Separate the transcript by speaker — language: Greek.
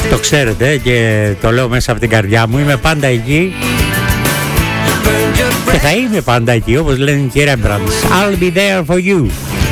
Speaker 1: Το ξέρετε και το λέω μέσα από την καρδιά μου. Είμαι πάντα εκεί και θα είμαι πάντα εκεί, όπως λένε και οι Rembrandts. I'll be there for you.